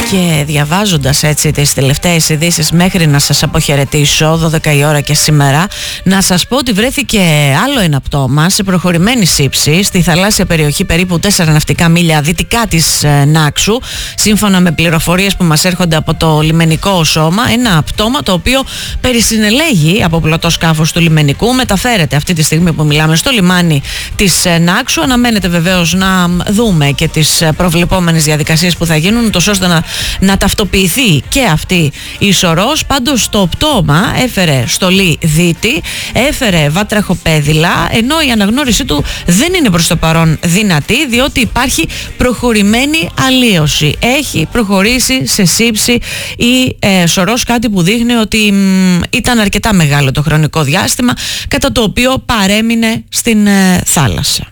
Και διαβάζοντας έτσι τις τελευταίες ειδήσεις μέχρι να σας αποχαιρετήσω 12 η ώρα και σήμερα, να σας πω ότι βρέθηκε άλλο ένα πτώμα σε προχωρημένη σύψη στη θαλάσσια περιοχή περίπου 4 ναυτικά μίλια δυτικά της Νάξου, σύμφωνα με πληροφορίες που μας έρχονται από το λιμενικό σώμα. Ένα πτώμα το οποίο περισυνελέγει από πλωτό σκάφος του λιμενικού, μεταφέρεται αυτή τη στιγμή που μιλάμε στο λιμάνι της Νάξου. Αναμένεται βεβαίως να δούμε και τις προβλεπόμενες διαδικασίες που θα γίνουν, τόσο ώστε να ταυτοποιηθεί και αυτή η σωρός. Πάντως το πτώμα έφερε στολή δίτη, έφερε βάτραχοπέδιλα, ενώ η αναγνώρισή του δεν είναι προς το παρόν δυνατή, διότι υπάρχει προχωρημένη αλλίωση. Έχει προχωρήσει σε σύψη η σωρός, κάτι που δείχνει ότι ήταν αρκετά μεγάλο το χρονικό διάστημα κατά το οποίο παρέμεινε στην θάλασσα.